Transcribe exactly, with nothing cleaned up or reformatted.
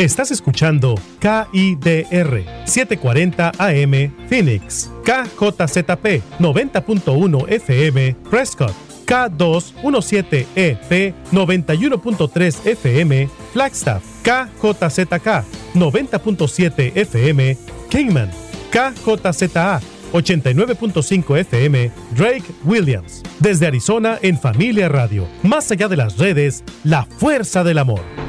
Estás escuchando K I D R setecientos cuarenta A M Phoenix, K J Z P noventa punto uno F M Prescott, K doscientos diecisiete E P noventa y uno punto tres F M Flagstaff, K J Z K noventa punto siete F M Kingman, K J Z A ochenta y nueve punto cinco F M Drake Williams. Desde Arizona en Familia Radio. Más allá de las redes, la fuerza del amor.